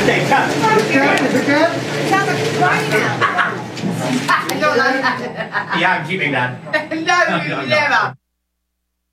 Okay, cut. Is it good? It sounds like it's crying out. I don't like that. Yeah, I'm keeping that. No, never.